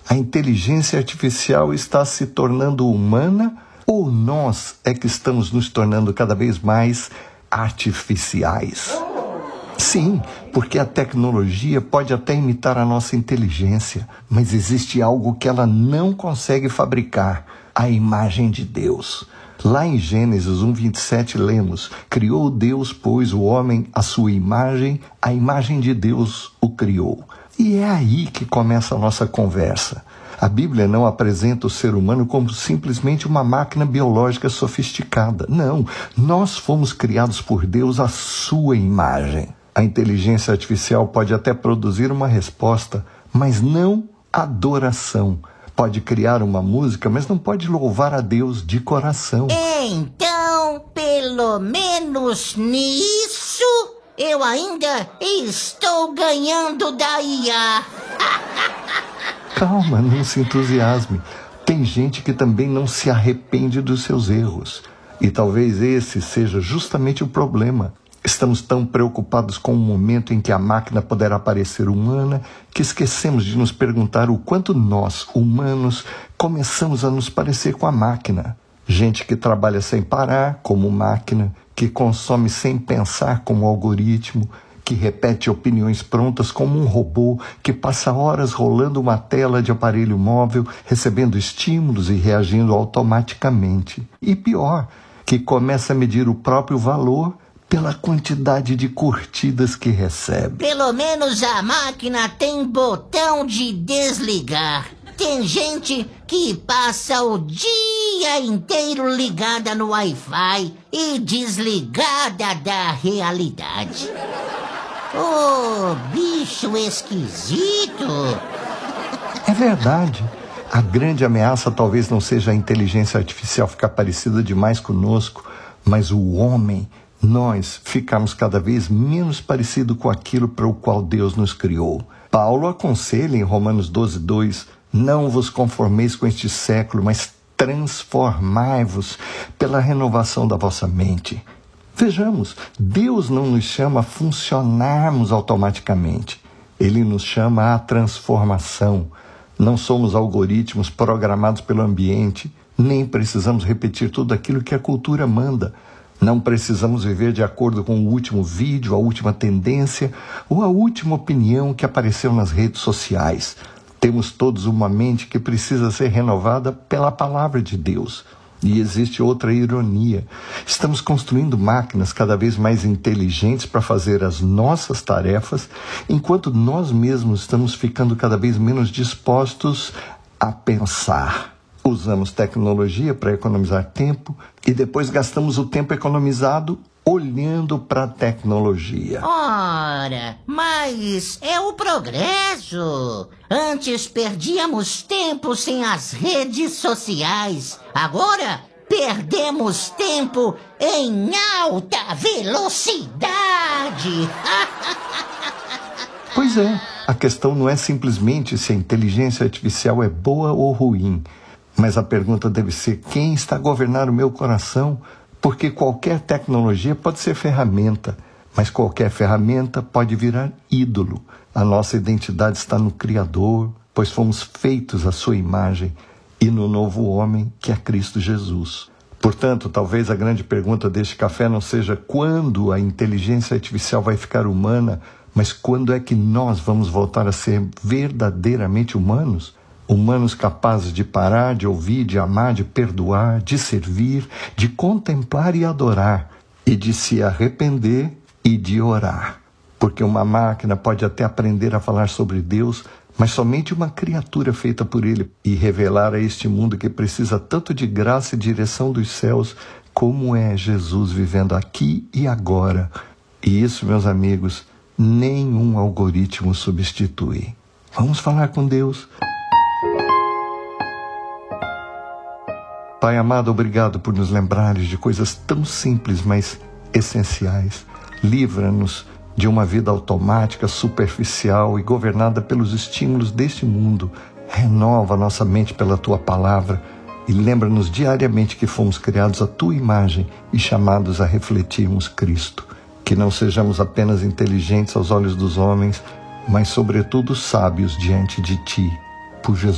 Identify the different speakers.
Speaker 1: A inteligência artificial está se tornando humana ou nós é que estamos nos tornando cada vez mais artificiais? Sim, porque a tecnologia pode até imitar a nossa inteligência, mas existe algo que ela não consegue fabricar: a imagem de Deus. Lá em Gênesis 1:27 lemos: criou Deus, pois, o homem à sua imagem, a imagem de Deus o criou. E é aí que começa a nossa conversa. A Bíblia não apresenta o ser humano como simplesmente uma máquina biológica sofisticada. Não, nós fomos criados por Deus à sua imagem. A inteligência artificial pode até produzir uma resposta, mas não adoração. Pode criar uma música, mas não pode louvar a Deus de coração.
Speaker 2: Então, pelo menos nisso, eu ainda estou ganhando da IA.
Speaker 1: Calma, não se entusiasme. Tem gente que também não se arrepende dos seus erros. E talvez esse seja justamente o problema. Estamos tão preocupados com o momento em que a máquina poderá parecer humana que esquecemos de nos perguntar o quanto nós, humanos, começamos a nos parecer com a máquina. Gente que trabalha sem parar, como máquina, que consome sem pensar, como algoritmo, que repete opiniões prontas como um robô, que passa horas rolando uma tela de aparelho móvel, recebendo estímulos e reagindo automaticamente. E pior, que começa a medir o próprio valor pela quantidade de curtidas que recebe.
Speaker 2: Pelo menos a máquina tem botão de desligar. Tem gente que passa o dia inteiro ligada no Wi-Fi e desligada da realidade. Ô, bicho esquisito!
Speaker 1: É verdade. A grande ameaça talvez não seja a inteligência artificial ficar parecida demais conosco, mas o homem, nós, ficarmos cada vez menos parecido com aquilo para o qual Deus nos criou. Paulo aconselha em Romanos 12:2, não vos conformeis com este século, mas transformai-vos pela renovação da vossa mente. Vejamos, Deus não nos chama a funcionarmos automaticamente. Ele nos chama à transformação. Não somos algoritmos programados pelo ambiente, nem precisamos repetir tudo aquilo que a cultura manda. Não precisamos viver de acordo com o último vídeo, a última tendência ou a última opinião que apareceu nas redes sociais. Temos todos uma mente que precisa ser renovada pela palavra de Deus. E existe outra ironia. Estamos construindo máquinas cada vez mais inteligentes para fazer as nossas tarefas, enquanto nós mesmos estamos ficando cada vez menos dispostos a pensar. Usamos tecnologia para economizar tempo e depois gastamos o tempo economizado olhando para a tecnologia.
Speaker 2: Ora, mas é o progresso. Antes perdíamos tempo sem as redes sociais. Agora perdemos tempo em alta velocidade.
Speaker 1: Pois é, a questão não é simplesmente se a inteligência artificial é boa ou ruim, mas a pergunta deve ser: quem está a governar o meu coração? Porque qualquer tecnologia pode ser ferramenta, mas qualquer ferramenta pode virar ídolo. A nossa identidade está no Criador, pois fomos feitos à sua imagem, e no novo homem, que é Cristo Jesus. Portanto, talvez a grande pergunta deste café não seja quando a inteligência artificial vai ficar humana, mas quando é que nós vamos voltar a ser verdadeiramente humanos? Humanos capazes de parar, de ouvir, de amar, de perdoar, de servir, de contemplar e adorar, e de se arrepender e de orar. Porque uma máquina pode até aprender a falar sobre Deus, mas somente uma criatura feita por Ele, e revelar a este mundo que precisa tanto de graça e direção dos céus, como é Jesus vivendo aqui e agora. E isso, meus amigos, nenhum algoritmo substitui. Vamos falar com Deus. Pai amado, obrigado por nos lembrares de coisas tão simples, mas essenciais. Livra-nos de uma vida automática, superficial e governada pelos estímulos deste mundo. Renova nossa mente pela Tua palavra e lembra-nos diariamente que fomos criados à Tua imagem e chamados a refletirmos Cristo. Que não sejamos apenas inteligentes aos olhos dos homens, mas sobretudo sábios diante de Ti. Por Jesus.